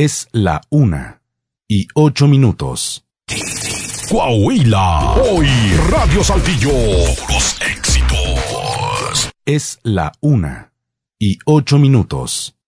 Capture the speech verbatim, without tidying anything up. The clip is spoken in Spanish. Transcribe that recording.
Es la una y ocho minutos. Coahuila, hoy Radio Saltillo, puros éxitos. Es la una y ocho minutos.